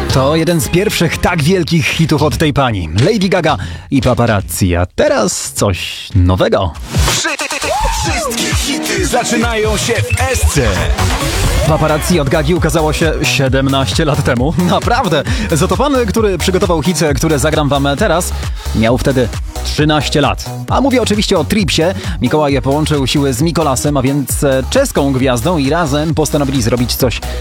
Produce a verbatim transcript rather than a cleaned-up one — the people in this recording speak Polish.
To jeden z pierwszych tak wielkich hitów od tej pani. Lady Gaga i Paparazzi. A teraz coś nowego. Wszystkie hity zaczynają się w Esce. Paparazzi od Gagi ukazało się siedemnaście lat temu. Naprawdę. Za to pan, który przygotował hity, które zagram wam teraz, miał wtedy trzynaście lat. A mówię oczywiście o Tripsie. Mikołaj połączył siły z Mikolasem, a więc czeską gwiazdą i razem postanowili zrobić coś